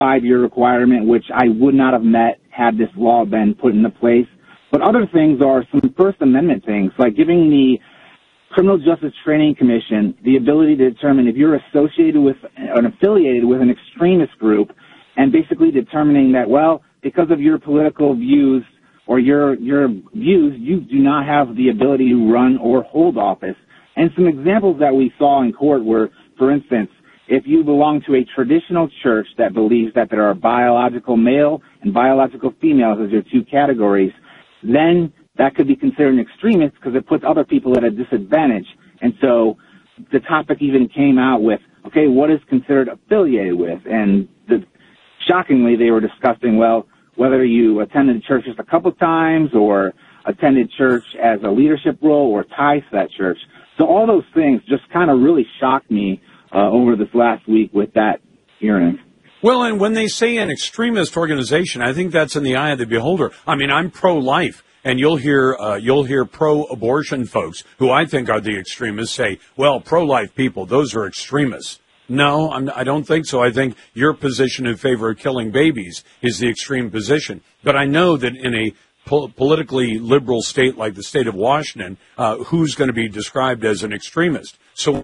5-year requirement, which I would not have met had this law been put into place. But other things are some First Amendment things, like giving the Criminal Justice Training Commission the ability to determine if you're associated with and affiliated with an extremist group, and basically determining that, well, because of your political views or your views, you do not have the ability to run or hold office. And some examples that we saw in court were, for instance, if you belong to a traditional church that believes that there are biological male and biological females as your two categories, then that could be considered an extremist because it puts other people at a disadvantage. And so the topic even came out with, okay, what is considered affiliated with? And shockingly, they were discussing, well, whether you attended church just a couple times or attended church as a leadership role or ties to that church. So all those things just kind of really shocked me over this last week with that hearing. Well, and when they say an extremist organization, I think that's in the eye of the beholder. I mean, I'm pro-life, and you'll hear pro-abortion folks, who I think are the extremists, say, well, pro-life people, those are extremists. No, I don't think so. I think your position in favor of killing babies is the extreme position. But I know that in a politically liberal state like the state of Washington, who's going to be described as an extremist? So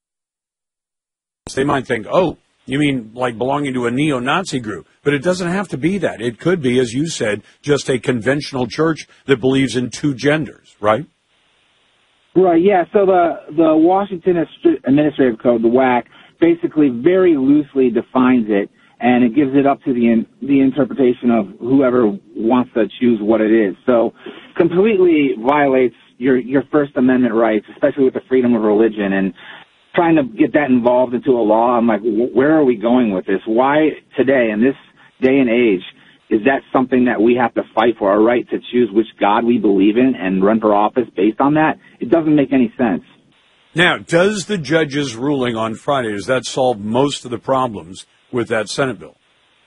they might think, oh, you mean like belonging to a neo-Nazi group? But it doesn't have to be that. It could be, as you said, just a conventional church that believes in two genders, right? Right, yeah. So the Washington Administrative Code, the WAC, basically very loosely defines it, and it gives it up to the interpretation of whoever wants to choose what it is. So completely violates your First Amendment rights, especially with the freedom of religion. And trying to get that involved into a law, I'm like, where are we going with this? Why today, in this day and age, is that something that we have to fight for, our right to choose which God we believe in and run for office based on that? It doesn't make any sense. Now, does the judge's ruling on Friday, does that solve most of the problems with that Senate bill?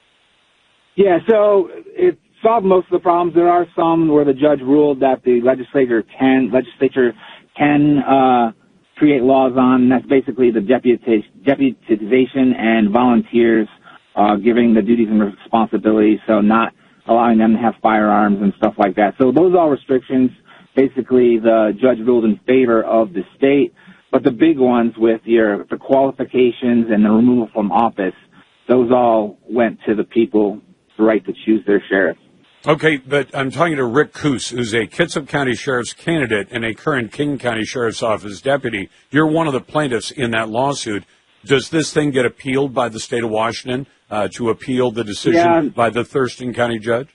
Yeah, so it solved most of the problems. There are some where the judge ruled that the legislature can create laws on, and that's basically the deputization and volunteers giving the duties and responsibilities, so not allowing them to have firearms and stuff like that. So those are restrictions. Basically, the judge ruled in favor of the state, but the big ones with the qualifications and the removal from office, those all went to the people, the right to choose their sheriff. Okay, but I'm talking to Rick Coos, who's a Kitsap County Sheriff's candidate and a current King County Sheriff's Office deputy. You're one of the plaintiffs in that lawsuit. Does this thing get appealed by the state of Washington to appeal the decision by the Thurston County judge?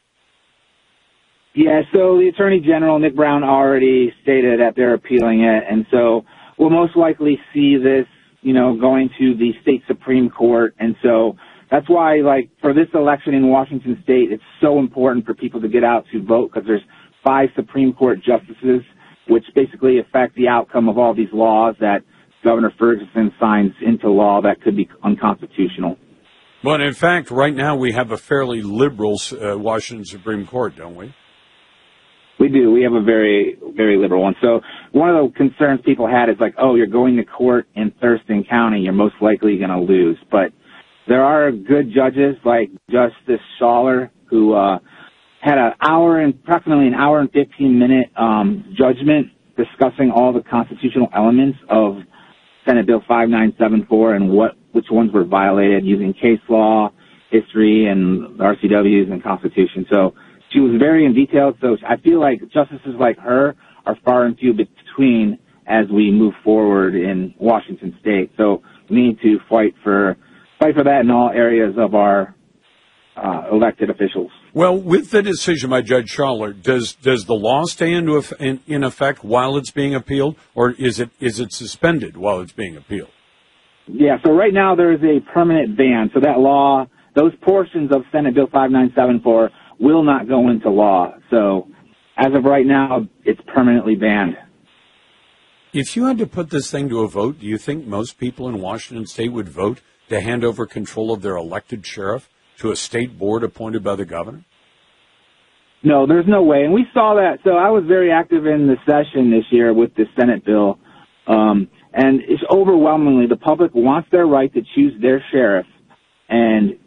Yeah, so the Attorney General, Nick Brown, already stated that they're appealing it, and so we'll most likely see this, going to the state Supreme Court, and so that's why, for this election in Washington State, it's so important for people to get out to vote because there's 5 Supreme Court justices, which basically affect the outcome of all these laws that Governor Ferguson signs into law that could be unconstitutional. But in fact, right now we have a fairly liberal Washington Supreme Court, don't we? We do. We have a very, very liberal one. So one of the concerns people had is you're going to court in Thurston County, you're most likely going to lose. But there are good judges like Justice Schaller, who had approximately an hour and 15-minute judgment discussing all the constitutional elements of Senate Bill 5974 and which ones were violated using case law, history, and RCWs and Constitution. So she was very in detail. So I feel like justices like her are far and few between as we move forward in Washington State. So we need to fight for that in all areas of our elected officials. Well, with the decision by Judge Schaller, does the law stay in effect while it's being appealed, or is it suspended while it's being appealed? Yeah, so right now there is a permanent ban. So that law, those portions of Senate Bill 5974 will not go into law. So as of right now, it's permanently banned. If you had to put this thing to a vote, do you think most people in Washington State would vote to hand over control of their elected sheriff to a state board appointed by the governor? No, there's no way. And we saw that. So I was very active in the session this year with the Senate bill. And it's overwhelmingly the public wants their right to choose their sheriff. And